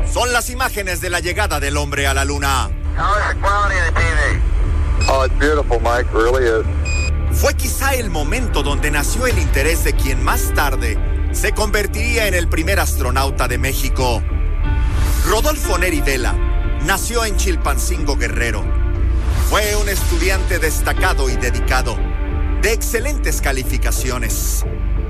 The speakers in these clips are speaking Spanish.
son las imágenes de la llegada del hombre a la luna. Oh, it's beautiful, Mike. It really is. Fue quizá el momento donde nació el interés de quien más tarde se convertiría en el primer astronauta de México. Rodolfo Neri Vela nació en Chilpancingo, Guerrero. Fue un estudiante destacado y dedicado, de excelentes calificaciones.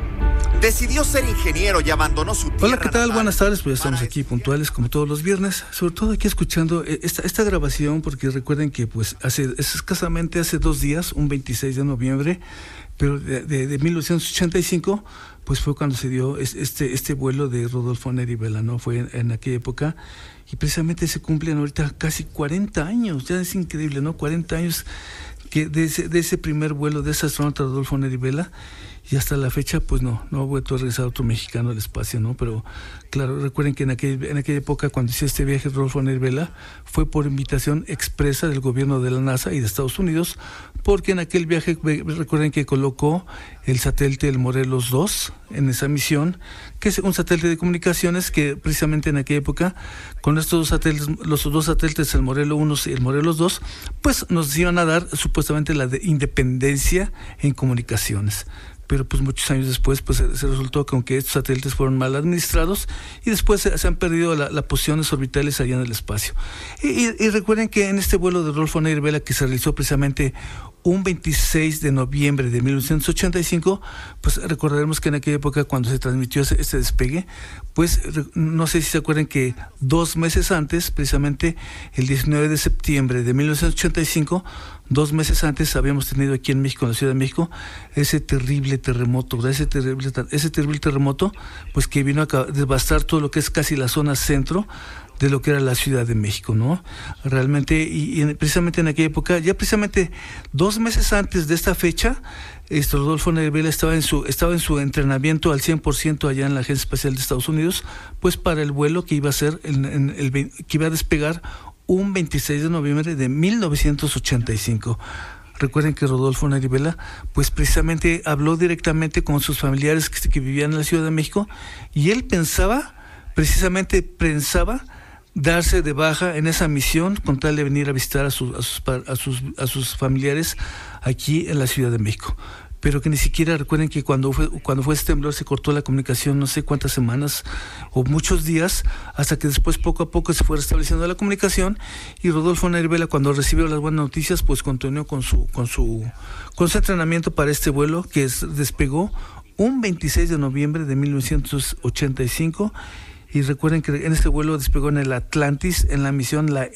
Decidió ser ingeniero y abandonó su tierra. Hola, ¿qué tal? Buenas tardes, pues estamos aquí puntuales como todos los viernes, sobre todo aquí escuchando esta grabación, porque recuerden que pues escasamente hace 2 días, un 26 de noviembre, pero de 1985, pues fue cuando se dio este vuelo de Rodolfo Neri Vela, ¿no? Fue en aquella época, y precisamente se cumplen ahorita casi 40 años, ya es increíble, ¿no? 40 años que de ese primer vuelo de ese astronauta Rodolfo Neri Vela. Y hasta la fecha, pues no ha vuelto a regresar otro mexicano al espacio, ¿no? Pero claro, recuerden que en aquella época, cuando hizo este viaje Rodolfo Neri Vela, fue por invitación expresa del gobierno de la NASA y de Estados Unidos, porque en aquel viaje, recuerden que colocó el satélite el Morelos 2 en esa misión, que es un satélite de comunicaciones que precisamente en aquella época, con estos dos satélites, los dos satélites, el Morelos 1 y el Morelos 2, pues nos iban a dar supuestamente la independencia en comunicaciones. Pero pues muchos años después pues se resultó que aunque estos satélites fueron mal administrados y después se han perdido las posiciones orbitales allá en el espacio. Y recuerden que en este vuelo de Rodolfo Neri Vela, que se realizó precisamente un 26 de noviembre de 1985, pues recordaremos que en aquella época, cuando se transmitió este despegue, pues no sé si se acuerdan que 2 meses antes, precisamente el 19 de septiembre de 1985, 2 meses antes habíamos tenido aquí en México, en la Ciudad de México, ese terrible terremoto, ese terrible terremoto, pues que vino a devastar todo lo que es casi la zona centro de lo que era la Ciudad de México, ¿no? Realmente, y precisamente en aquella época, ya precisamente 2 meses antes de esta fecha, Rodolfo Neri Vela estaba en su entrenamiento al 100% allá en la Agencia Espacial de Estados Unidos, pues para el vuelo que iba a ser que iba a despegar un 26 de noviembre de 1985. Recuerden que Rodolfo Neri Vela, pues precisamente habló directamente con sus familiares que vivían en la Ciudad de México, y él pensaba darse de baja en esa misión con tal de venir a visitar a sus familiares aquí en la Ciudad de México. Pero que ni siquiera, recuerden que cuando fue este temblor se cortó la comunicación no sé cuántas semanas o muchos días, hasta que después poco a poco se fue restableciendo la comunicación, y Rodolfo Neri Vela, cuando recibió las buenas noticias, pues continuó con su entrenamiento para este vuelo que despegó un 26 de noviembre de 1985. Y recuerden que en este vuelo despegó en el Atlantis, en la misión la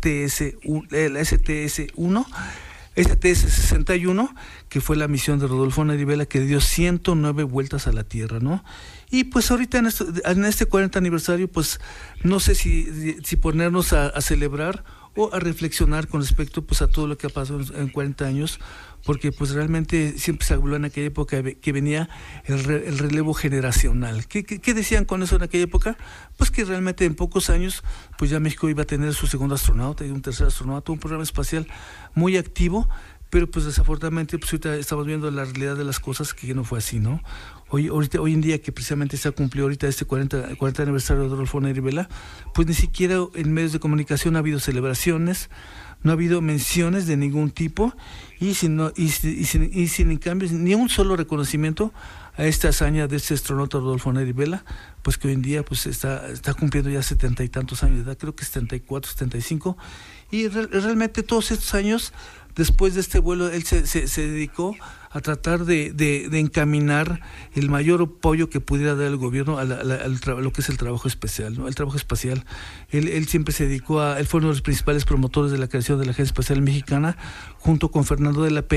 STS-61, que fue la misión de Rodolfo Neri Vela, que dio 109 vueltas a la Tierra, ¿no? Y pues ahorita en este 40 aniversario, pues no sé si ponernos a celebrar o a reflexionar con respecto pues a todo lo que ha pasado en 40 años, porque pues realmente siempre se habló en aquella época que venía el relevo generacional. ¿Qué decían con eso en aquella época? Pues que realmente en pocos años pues ya México iba a tener su segundo astronauta y un tercer astronauta, un programa espacial muy activo, pero pues desafortunadamente pues ahorita estamos viendo la realidad de las cosas, que no fue así, ¿no? Hoy en día, que precisamente se ha cumplido ahorita este 40 aniversario de Rodolfo Neri Vela, pues ni siquiera en medios de comunicación ha habido celebraciones, no ha habido menciones de ningún tipo, y sin en cambio ni un solo reconocimiento a esta hazaña de este astronauta Rodolfo Neri Vela, pues que hoy en día pues está cumpliendo ya 70 y tantos años de edad, creo que 74, 75, y realmente todos estos años después de este vuelo él se dedicó a tratar de encaminar el mayor apoyo que pudiera dar el gobierno a lo que es el trabajo especial, ¿no? El trabajo espacial. Él siempre se dedicó él fue uno de los principales promotores de la creación de la Agencia Espacial Mexicana, junto con Fernando de la Peña,